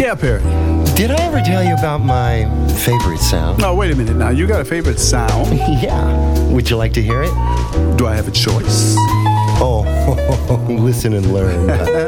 Yeah, Perry. Did I ever tell you about my favorite sound? No, wait a minute now. You got a favorite sound? Yeah. Would you like to hear it? Do I have a choice? Oh, listen and learn.